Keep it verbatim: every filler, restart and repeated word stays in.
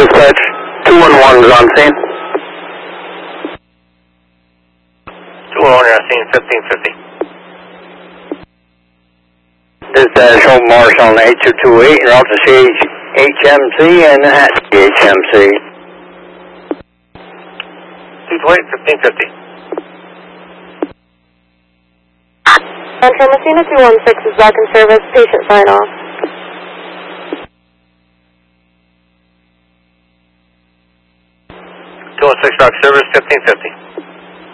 Dispatch, two one one is on scene. two one one, you're on scene, fifteen fifty. Dispatch, Hope Marsh on eight two two eight, you're off to C H M C and at C H M C. two two eight, fifteen fifty. Central Messina two one six is back in service, patient sign off. two one six Rock Service, fifteen fifty.